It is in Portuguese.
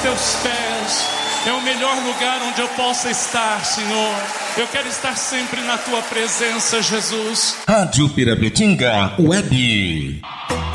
teus pés é o melhor lugar onde eu possa estar, Senhor. Eu quero estar sempre na tua presença, Jesus. Rádio Pirapetinga Web.